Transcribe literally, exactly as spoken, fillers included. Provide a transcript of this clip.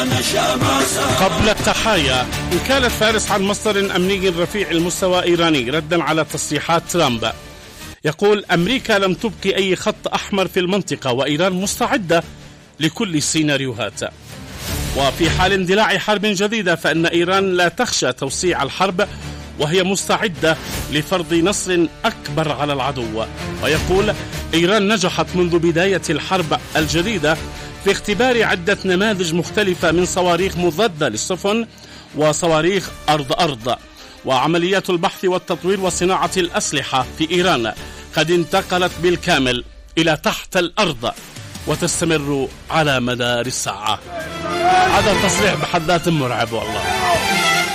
قبل التحايا، وكالة فارس عن مصدر أمني رفيع المستوى إيراني ردا على تصريحات ترامب، يقول: أمريكا لم تبقي أي خط أحمر في المنطقة، وإيران مستعدة لكل السيناريوهات. وفي حال اندلاع حرب جديدة فإن إيران لا تخشى توسيع الحرب، وهي مستعدة لفرض نصر أكبر على العدو. ويقول: إيران نجحت منذ بداية الحرب الجديدة في اختبار عدة نماذج مختلفة من صواريخ مضادة للسفن وصواريخ أرض-أرض، وعمليات البحث والتطوير وصناعة الأسلحة في إيران قد انتقلت بالكامل إلى تحت الأرض وتستمر على مدار الساعة. هذا التصريح بحد ذاته مرعب والله.